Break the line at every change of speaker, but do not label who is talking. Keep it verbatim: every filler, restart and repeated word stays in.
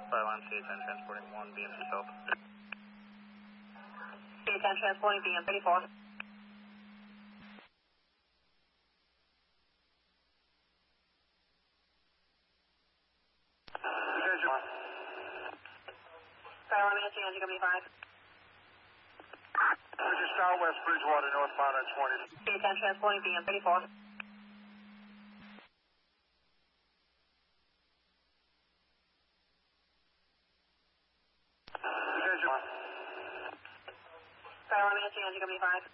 Byline C ten transporting one B M to South.
C ten transporting B M thirty-four. Byline Nancy, Nancy, company five.
This is Southwest Bridgewater, northbound on twenty.
C ten transporting B M thirty-four. Byline Nancy, Nancy, company five.